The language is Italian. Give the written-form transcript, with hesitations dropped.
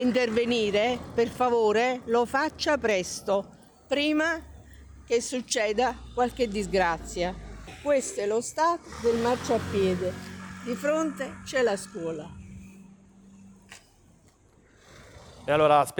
Intervenire, per favore, lo faccia presto, prima che succeda qualche disgrazia. Questo è lo stato del marciapiede. Di fronte c'è la scuola. E allora